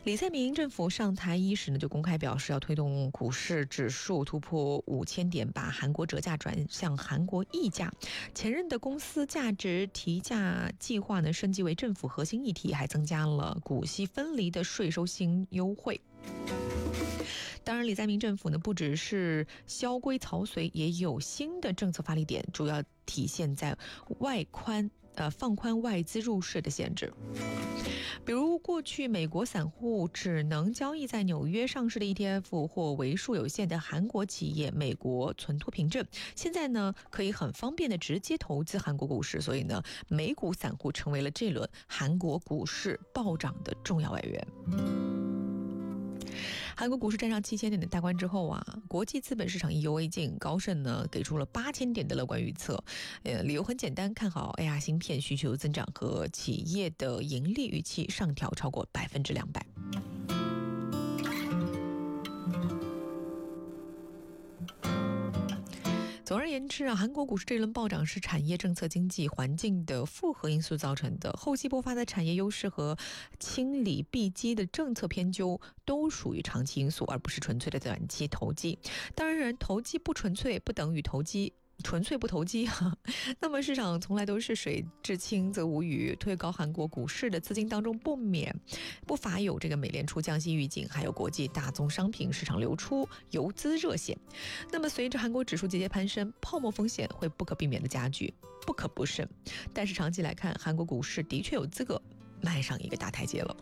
李在明政府上台伊始呢，就公开表示要推动股市指数突破5000点，把韩国折价转向韩国溢价。前任的公司价值提价计划呢，升级为政府核心议题，还增加了股息分离的税收新优惠。当然，李在明政府呢，不只是萧规曹随，也有新的政策发力点，主要体现在放宽外资入市的限制。比如过去美国散户只能交易在纽约上市的 ETF 或为数有限的韩国企业美国存托凭证，现在呢可以很方便的直接投资韩国股市，所以呢美股散户成为了这轮韩国股市暴涨的重要外援。韩国股市站上7000点的大关之后啊，国际资本市场意犹未尽，高盛呢给出了8000点的乐观预测，理由很简单，看好 AR 芯片需求增长和企业的盈利预期上调超过200%。总而言之啊，韩国股市这一轮暴涨是产业政策、经济环境的复合因素造成的，后期爆发的产业优势和清理避基的政策偏纠都属于长期因素，而不是纯粹的短期投机。当然，投机不纯粹不等于投机。纯粹不投机那么市场从来都是水至清则无鱼，推高韩国股市的资金当中不乏有这个美联储降息预警，还有国际大宗商品市场流出、游资热线。那么随着韩国指数节节攀升，泡沫风险会不可避免的加剧，不可不慎。但是长期来看，韩国股市的确有资格迈上一个大台阶了。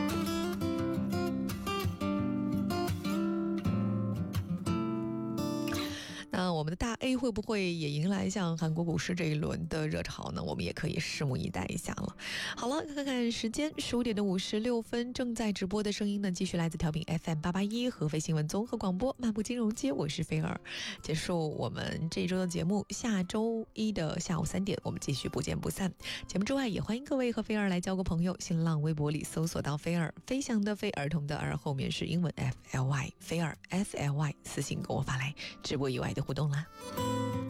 那我们的大 A 会不会也迎来像韩国股市这一轮的热潮呢？我们也可以拭目以待一下了。好了，看看时间，15点56分，正在直播的声音呢，继续来自调频 FM881 合肥新闻综合广播漫步金融街，我是菲儿。结束我们这一周的节目，下周一的下午3点，我们继续不见不散。节目之外，也欢迎各位和菲儿来交个朋友，新浪微博里搜索到菲儿，飞翔的飞，儿童的儿，后面是英文 FLY， 菲儿 FLY， 私信跟我发来直播以外的互动啦。